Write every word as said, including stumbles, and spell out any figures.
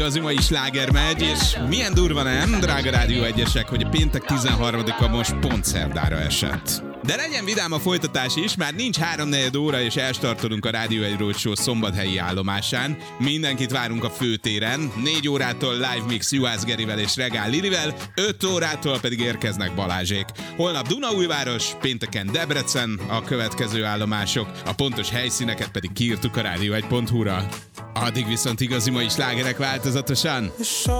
Az mai sláger megy, és milyen durva nem, drága Rádió egyesek, hogy a péntek tizenharmadika most pont szerdára esett. De legyen vidám a folytatás is, már nincs háromnegyed óra, és elstartolunk a Rádió egy Roadshow szombathelyi állomásán. Mindenkit várunk a főtéren, négy órától live mix Juhász Gerivel és Regál Lilivel, öt órától pedig érkeznek Balázsék. Holnap Dunaújváros, pénteken Debrecen a következő állomások, a pontos helyszíneket pedig kiírtuk a rádió egy pont hu-ra. Addig viszont igazi mai slágerek változatosan.